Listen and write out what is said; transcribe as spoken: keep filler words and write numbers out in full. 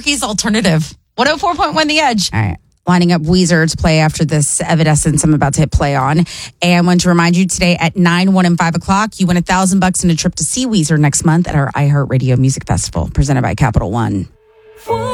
Albuquerque's alternative. one oh four point one The Edge. All right. Lining up Weezer to play after this Evanescence I'm about to hit play on. And I want to remind you today at nine, one, and five o'clock, you win a thousand bucks and a trip to see Weezer next month at our iHeartRadio Music Festival, presented by Capital One.